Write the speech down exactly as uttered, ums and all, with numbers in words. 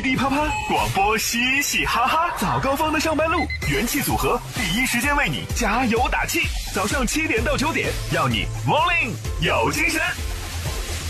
噼啪啪，广播嘻嘻哈哈，早高峰的上班路，元气组合第一时间为你加油打气。早上七点到九点，要你 morning 有精神。